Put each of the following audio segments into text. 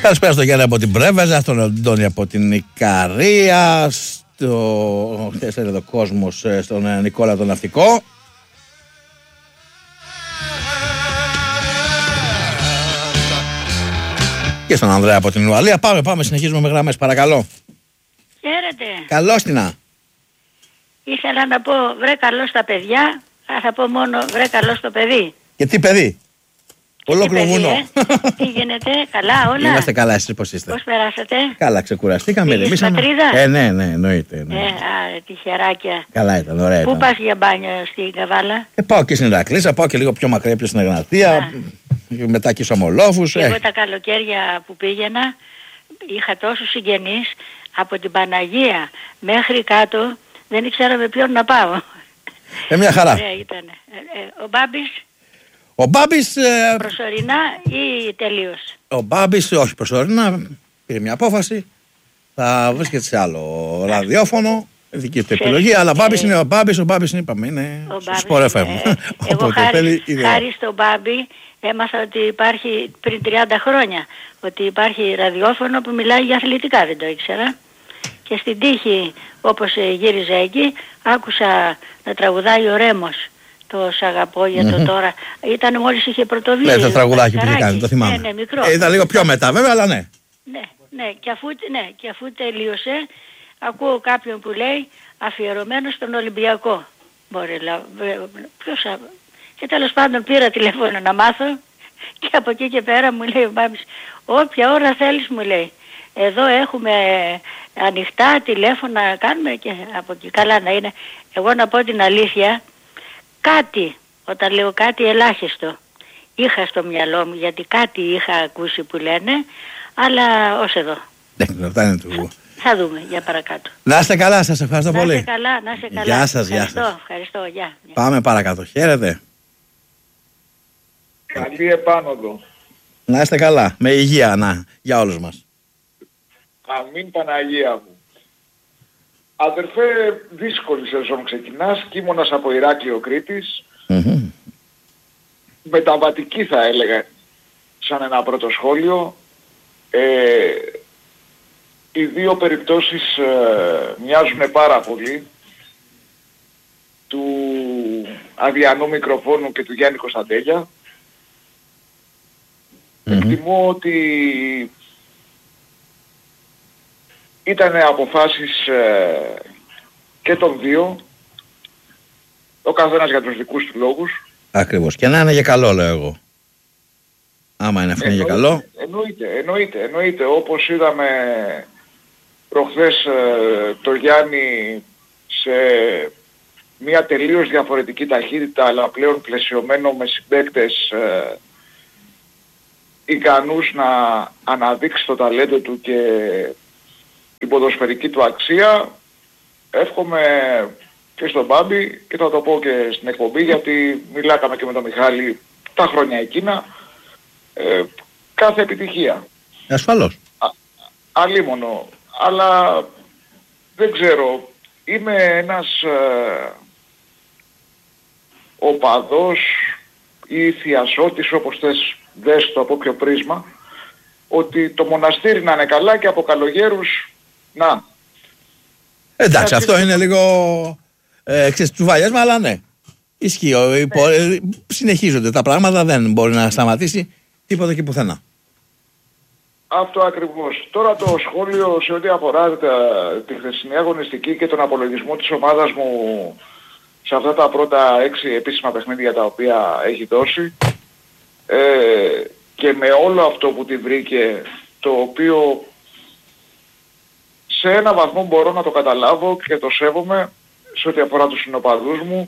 Καλησπέρα στον Γιάννη από την Πρέβεζα, στον Αντώνη από την Ικαρία, στο εδώ Κόσμος, στον Νικόλα τον Ναυτικό. Και στον Ανδρέα από την Ουαλία. Πάμε, συνεχίζουμε με γραμμές, παρακαλώ. Χαίρετε. Καλώς την. Ήθελα να πω βρε καλό στα παιδιά, θα πω μόνο βρε καλό στο παιδί. Και τι παιδί? Ολόκληρο βουνό. Τι γίνεται, καλά όλα? Είμαστε καλά, εσείς πώς είστε? Πώς περάσατε? Καλά, ξεκουραστήκαμε. Πήγες στην πατρίδα? Ναι, εννοείται. Τυχεράκια. Καλά ήταν, ωραία. Πού πας για μπάνιο στην Καβάλα? Πάω και στην Ηρακλήσα, πάω και λίγο πιο μακριά, πιο στην Εγνατία, μετά και στους Ομολόφους. Εγώ τα καλοκαίρια που πήγαινα είχα τόσους συγγενείς από την Παναγία μέχρι κάτω, δεν ήξερα με ποιον να πάω. Μια χαρά. Ήταν. Ο Μπάμπης. Ο Μπάμπης... προσωρινά ή τελείως? Ο Μπάμπης, όχι προσωρινά, πήρε μια απόφαση. Θα βρίσκεται σε άλλο ραδιόφωνο, δική του επιλογή, αλλά Μπάμπης είναι ο Μπάμπης, είπαμε, είναι Sport FM. Εγώ χάρη στον Μπάμπη έμαθα ότι υπάρχει πριν 30 χρόνια, ότι υπάρχει ραδιόφωνο που μιλάει για αθλητικά, δεν το ήξερα. Και στην τύχη, όπως γύριζα εκεί, άκουσα να τραγουδάει ο Ρέμος. Το σ' αγαπώ για το τώρα. Ήταν μόλις είχε πρωτοβουλία. Ναι, το τραγουδάκι που είχε κάνει, το θυμάμαι. Ναι, μικρό. Ήταν λίγο πιο μετά βέβαια, αλλά ναι. Ναι, και αφού τελείωσε, ακούω κάποιον που λέει αφιερωμένο στον Ολυμπιακό. Και τέλος πάντων πήρα τηλέφωνο να μάθω και από εκεί και πέρα μου λέει ο Μπάμπης, όποια ώρα θέλεις μου λέει. Εδώ έχουμε ανοιχτά τηλέφωνα, κάνουμε και από εκεί καλά να είναι. Εγώ να πω την αλήθεια, κάτι, όταν λέω κάτι ελάχιστο, είχα στο μυαλό μου, γιατί κάτι είχα ακούσει που λένε, αλλά ως εδώ. Θα δούμε για παρακάτω. Να είστε καλά, σας ευχαριστώ πολύ. Να είστε καλά. Γεια σας, ευχαριστώ, γεια. Πάμε παρακάτω, χαίρετε. Καλή επάνωδο. Να είστε καλά, με υγεία, για όλους μας. Αμήν Παναγία μου. Αδερφέ, δύσκολη σεζόν ξεκινάς, Κίμωνας από Ηράκλειο Κρήτης. Μεταβατική θα έλεγα, σαν ένα πρώτο σχόλιο. Οι δύο περιπτώσεις μοιάζουν πάρα πολύ, του Αδιανού Μικροφόνου και του Γιάννη Κωνσταντέλια. Εκτιμώ ότι ήταν αποφάσεις και των δύο, ο καθένας για τους δικούς του λόγους. Ακριβώς, και να είναι για καλό λέω εγώ. Άμα είναι αυτό για καλό. Εννοείται. Όπως είδαμε προχθές το Γιάννη σε μια τελείως διαφορετική ταχύτητα, αλλά πλέον πλαισιωμένο με συμπαίκτες ικανούς να αναδείξει το ταλέντο του και την ποδοσφαιρική του αξία. Εύχομαι και στον Μπάμπη, και θα το πω και στην εκπομπή, γιατί μιλάκαμε και με τον Μιχάλη τα χρόνια εκείνα, κάθε επιτυχία. Ασφαλώς. Αλίμονο. Αλλά δεν ξέρω, είμαι ένας οπαδός ή θειασότης, όπως θες δες το από ποιο πρίσμα, ότι το μοναστήρι να είναι καλά και από καλογέρους να. Εντάξει, αυτό είναι λίγο τσουβαλιάσμα, αλλά ναι. Ισχύει. Συνεχίζονται τα πράγματα, δεν μπορεί να σταματήσει τίποτα και πουθενά. Αυτό ακριβώς. Τώρα το σχόλιο σε ό,τι αφορά τη χθεσινή αγωνιστική και τον απολογισμό της ομάδας μου σε αυτά τα πρώτα 6 επίσημα παιχνίδια τα οποία έχει δώσει, και με όλο αυτό που τη βρήκε, το οποίο σε ένα βαθμό μπορώ να το καταλάβω και το σέβομαι σε ό,τι αφορά τους συνοπαδούς μου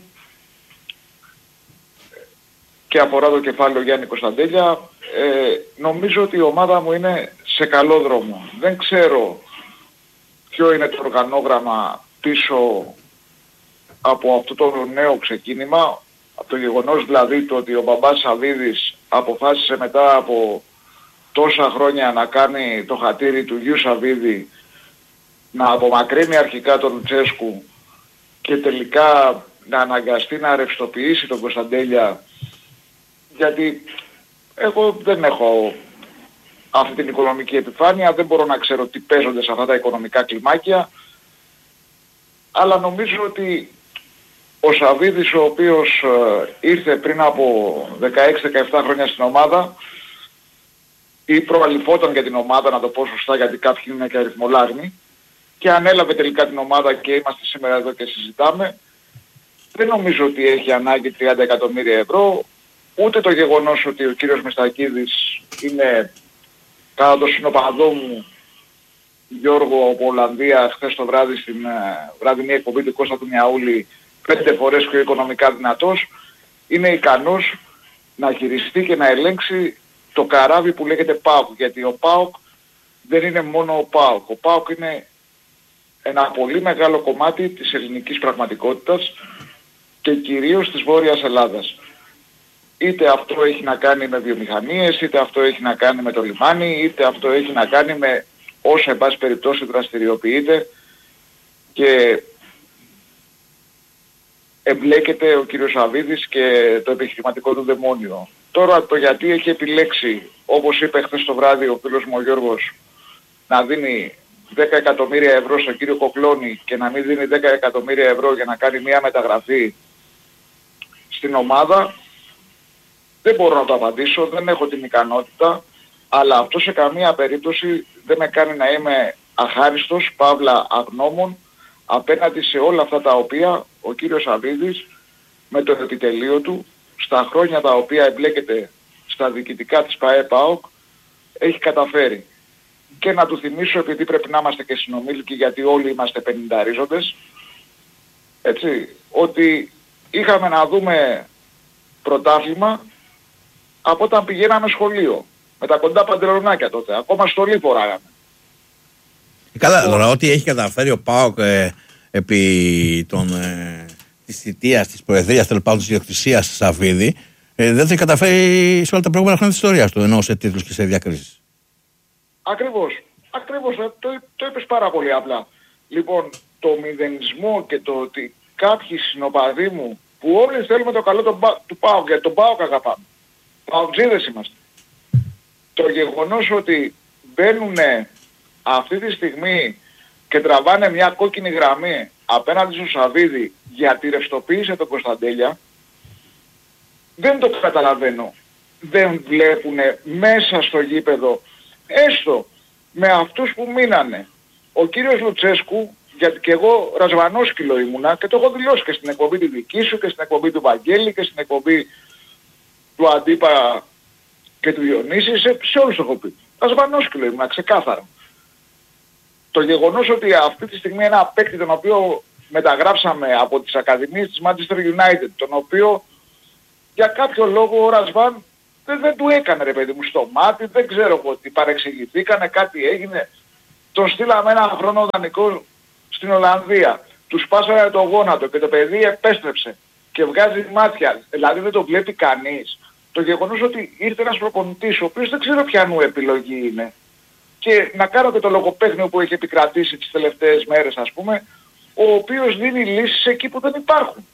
και αφορά το κεφάλαιο Γιάννη Κωνσταντέλια, νομίζω ότι η ομάδα μου είναι σε καλό δρόμο. Δεν ξέρω ποιο είναι το οργανόγραμμα πίσω από αυτό το νέο ξεκίνημα, από το γεγονός δηλαδή το ότι ο μπαμπάς Σαββίδης αποφάσισε μετά από τόσα χρόνια να κάνει το χατήρι του γιου Σαββίδη, να απομακρύνει αρχικά τον Λουτσέσκου και τελικά να αναγκαστεί να ρευστοποιήσει τον Κωνσταντέλια, γιατί εγώ δεν έχω αυτή την οικονομική επιφάνεια, δεν μπορώ να ξέρω τι παίζονται σε αυτά τα οικονομικά κλιμάκια, αλλά νομίζω ότι ο Σαββίδης, ο οποίος ήρθε πριν από 16-17 χρόνια στην ομάδα ή προαλειφόταν για την ομάδα, να το πω σωστά, γιατί κάποιοι είναι και αριθμολάγνοι, και ανέλαβε τελικά την ομάδα και είμαστε σήμερα εδώ και συζητάμε, δεν νομίζω ότι έχει ανάγκη 30 εκατομμύρια ευρώ, ούτε το γεγονός ότι ο κύριος Μιστακίδης είναι, κατά το συνοπαδό μου Γιώργο από Ολλανδία, χθες το βράδυ στην βραδινή εκπομπή του Κώστα του Μιαούλη, 5 φορές πιο οικονομικά δυνατός, είναι ικανός να χειριστεί και να ελέγξει το καράβι που λέγεται ΠΑΟΚ, γιατί ο ΠΑΟΚ δεν είναι μόνο ο ΠΑΟΚ. Ο ΠΑΟΚ είναι ένα πολύ μεγάλο κομμάτι της ελληνικής πραγματικότητας και κυρίως της Βόρειας Ελλάδας. Είτε αυτό έχει να κάνει με βιομηχανίες, είτε αυτό έχει να κάνει με το λιμάνι, είτε αυτό έχει να κάνει με όσα εν πάση περιπτώσει δραστηριοποιείται και εμπλέκεται ο κύριος Σαββίδης και το επιχειρηματικό του δαιμόνιο. Τώρα το γιατί έχει επιλέξει, όπως είπε χθες το βράδυ ο φίλος μου ο Γιώργος, να δίνει 10 εκατομμύρια ευρώ στον κύριο Κοκλώνη και να μην δίνει 10 εκατομμύρια ευρώ για να κάνει μια μεταγραφή στην ομάδα, δεν μπορώ να το απαντήσω, δεν έχω την ικανότητα, αλλά αυτό σε καμία περίπτωση δεν με κάνει να είμαι αχάριστος, παύλα αγνώμων, απέναντι σε όλα αυτά τα οποία ο κύριος Σαββίδης με το επιτελείο του, στα χρόνια τα οποία εμπλέκεται στα διοικητικά της ΠΑΕ-ΠΑΟΚ, έχει καταφέρει. Και να του θυμίσω, επειδή πρέπει να είμαστε και συνομήλικοι, γιατί όλοι είμαστε 50ρίζοντες, έτσι, ότι είχαμε να δούμε πρωτάθλημα από όταν πηγαίναμε σχολείο. Με τα κοντά παντελονάκια τότε. Ακόμα στολή φοράγαμε. Καλά, τώρα ό,τι έχει καταφέρει ο ΠΑΟΚ επί της θητείας, της προεδρίας, τέλος πάντων της ιδιοκτησίας Σαββίδη, δεν θα έχει καταφέρει σε όλα τα προηγούμενα χρόνια της ιστορίας του, ενώ σε τίτλους και σε διακρίσεις. Ακριβώς. Το είπες πάρα πολύ απλά. Λοιπόν, το μηδενισμό και το ότι κάποιοι συνοπαδοί μου, που όλοι θέλουμε το καλό του ΠΑΟΚ, γιατί τον ΠΑΟΚ αγαπάμε. ΠΑΟΚτζίδες είμαστε. Το γεγονός ότι μπαίνουν αυτή τη στιγμή και τραβάνε μια κόκκινη γραμμή απέναντι στον Σαββίδη γιατί ρευστοποίησε τον Κωνσταντέλια, δεν το καταλαβαίνω. Δεν βλέπουν μέσα στο γήπεδο, έστω με αυτούς που μείνανε, ο κύριος Λουτσέσκου, γιατί και εγώ ρασβανόσκυλο ήμουνα και το έχω δηλώσει και στην εκπομπή τη δική σου και στην εκπομπή του Βαγγέλη και στην εκπομπή του Αντίπα και του Διονύση, σε όλους το έχω πει. Ρασβανόσκυλο ήμουνα, ξεκάθαρα. Το γεγονός ότι αυτή τη στιγμή ένα παίκτη τον οποίο μεταγράψαμε από τις ακαδημίες της Manchester United, τον οποίο για κάποιο λόγο ο Ρασβάν δεν του έκανε ρε παιδί μου στο μάτι, δεν ξέρω εγώ τι, παρεξηγηθήκανε, κάτι έγινε, τον στείλαμε ένα χρόνο δανεικό στην Ολλανδία, του σπάσανε το γόνατο και το παιδί επέστρεψε και βγάζει μάτια, δηλαδή δεν το βλέπει κανείς. Το γεγονός ότι ήρθε ένας προπονητής, ο οποίος δεν ξέρω ποιανού επιλογή είναι, και να κάνω και το λογοπαίγνιο που έχει επικρατήσει τις τελευταίες μέρες ας πούμε, ο οποίος δίνει λύσεις εκεί που δεν υπάρχουν.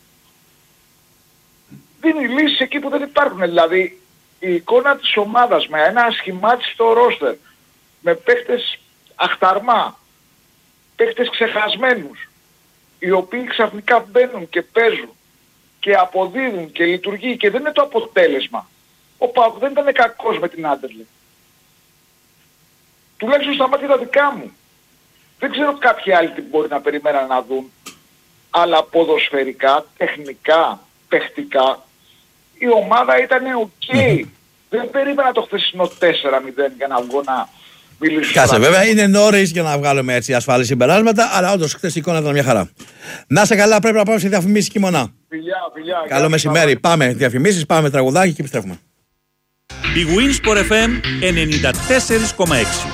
Δίνει λύσεις εκεί που δεν υπάρχουν, δηλαδή η εικόνα της ομάδας με ένα ασχημάτιστο ρόστερ, με παίχτες αχταρμά, παίχτες ξεχασμένους, οι οποίοι ξαφνικά μπαίνουν και παίζουν και αποδίδουν και λειτουργεί και δεν είναι το αποτέλεσμα. Ο ΠΑΟΚ δεν ήταν κακός με την Άντερλε. Τουλάχιστον στα μάτια τα δικά μου. Δεν ξέρω κάποιοι άλλοι τι μπορεί να περιμέναν να δουν, αλλά ποδοσφαιρικά, τεχνικά, παιχτικά, η ομάδα ήταν ok. Δεν περίμενα το χθεσινό 4-0 για να βγω να μιλήσω. Κάσε, βέβαια είναι νωρίς για να βγάλουμε έτσι ασφαλή συμπεράσματα, αλλά όντως χθες η εικόνα ήταν μια χαρά. Να σε καλά, πρέπει να πάμε σε διαφημίσεις Κιμωνά. Φιλιά. Καλό μεσημέρι. Πάμε διαφημίσεις, πάμε τραγουδάκι και επιστρέφουμε. Η Winsport FM 94,6.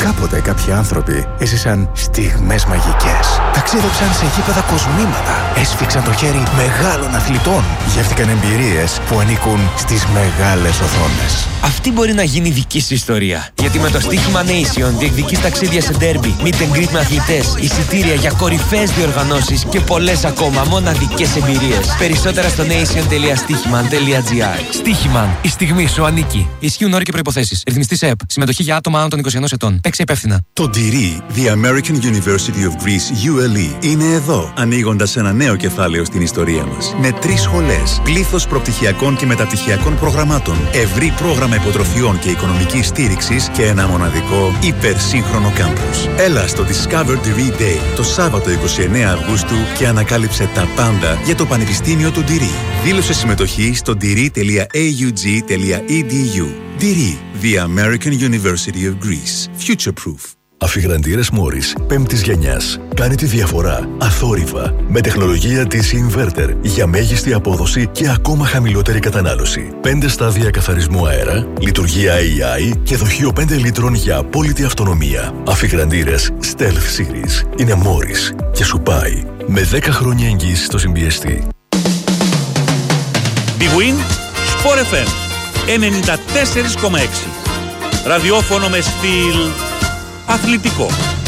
Κάποτε κάποιοι άνθρωποι έζησαν στιγμές μαγικές. Ταξίδεψαν σε γήπεδα κοσμήματα. Έσφιξαν το χέρι μεγάλων αθλητών. Γεύτηκαν εμπειρίες που ανήκουν στις μεγάλες οθόνες. Αυτή μπορεί να γίνει δική σου ιστορία. Γιατί με το στοίχημα Nation διεκδικείς ταξίδια σε ντέρμπι, meet and greet με αθλητές, εισιτήρια για κορυφαίες διοργανώσεις και πολλές ακόμα μοναδικές εμπειρίες. Περισσότερα στο nation.stichiman.gr. Στοίχημαν. Η στιγμή σου ανήκει. Ισχύουν όροι και προϋποθέσεις. Ρυθμιστής ΕΕΠ. Συμμετοχή για άτομα άνω των 21 ετών. Παίξε υπεύθυνα. Το Ντυρί, The American University of Greece, ULE, είναι εδώ, ανοίγοντας ένα νέο κεφάλαιο στην ιστορία μας. Με 3 σχολές, πλήθος προπτυχιακών και μεταπτυχιακών προγραμμάτων, ευρύ πρόγραμμα υποτροφιών και οικονομικής στήριξης και ένα μοναδικό υπερσύγχρονο κάμπους. Έλα στο Discover Diri Day το Σάββατο 29 Αυγούστου και ανακάλυψε τα πάντα για το Πανεπιστήμιο του Ντυρί. Δήλωσε συμμετοχή στο diri.aug.edu. Ντυρί, The American University of Greece. Future Proof. Αφιγραντήρες Μόρις 5ης γενιάς. Κάνει τη διαφορά αθόρυβα με τεχνολογία της Inverter για μέγιστη απόδοση και ακόμα χαμηλότερη κατανάλωση. 5 στάδια καθαρισμού αέρα, λειτουργία AI και δοχείο 5 λίτρων για απόλυτη αυτονομία. Αφιγραντήρες Stealth Series είναι Μόρις και σου πάει με 10 χρόνια εγγύηση στο συμπιεστή. Big Win Sport FM 94,6. Ραδιόφωνο με στυλ αθλητικό.